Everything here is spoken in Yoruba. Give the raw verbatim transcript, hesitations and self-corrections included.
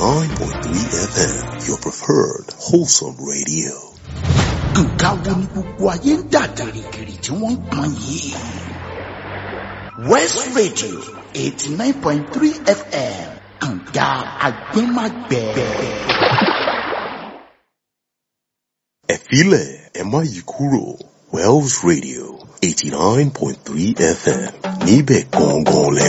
eighty-nine point three F M, your preferred wholesome radio. Nǹkan wo ni gbogbo ayé ń dà gìrìgìrì tí wọ́n ń pọn yìí? West Radio eighty nine point three F M, kànga agbẹ́magbẹ́. Ẹ filẹ̀, ẹ má yí kúrò. Wells Radio eighty-nine point three F M, níbẹ̀ gangan lẹ